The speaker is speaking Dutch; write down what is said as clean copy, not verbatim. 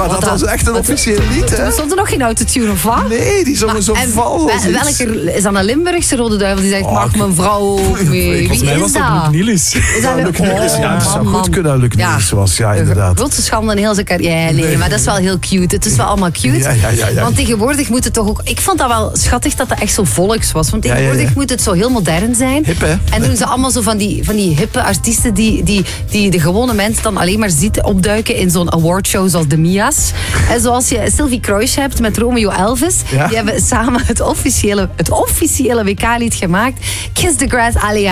Maar dat was echt een officieel lied, hè? Toen stond er nog geen autotune of wat? Nee, die zongen zo vals. Welke is dan een Limburgse Rode Duivel die zegt, mag mijn vrouw ook mee? Volgens mij was dat Luc Nielis. Is dat Luc Nielis, ja, dat zou goed kunnen dat Luc Nielis was. Ja, de inderdaad. grootste schande in heel zijn carrière. Ja, nee, maar dat is wel heel cute. Het is wel allemaal cute. Ja. Want tegenwoordig moet het toch ook... Ik vond dat wel schattig dat dat echt zo volks was. Want tegenwoordig moet het zo heel modern zijn. Hip, hè? En doen ze allemaal zo van die hippe artiesten die de gewone mens dan alleen maar ziet opduiken in zo'n awardshow zoals de Mia's. En zoals je Sylvie Kroijs hebt met Romeo Elvis. Ja? Die hebben samen het officiële WK-lied gemaakt. Kiss the Grass, Alia.